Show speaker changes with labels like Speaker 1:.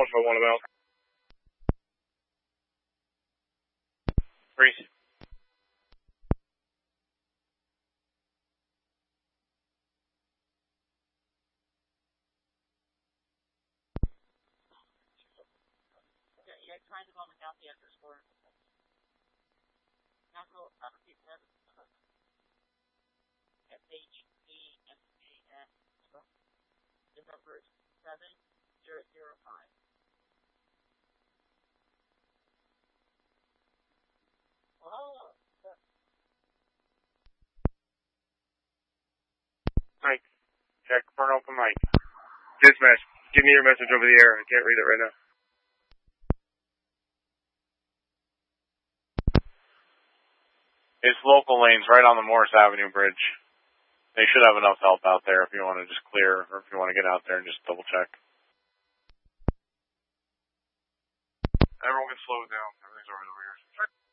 Speaker 1: 151 about. Freeze.
Speaker 2: Yeah, trying to go without the after score. National SHESAS. The number is 7005. Oh,
Speaker 1: Mike, check for an open mic. Dispatch, give me your message over the air. I can't read it right now. It's local lanes right on the Morris Avenue Bridge. They should have enough help out there if you want to just clear, or if you want to get out there and just double check. Everyone can slow down. Everything's alright over here.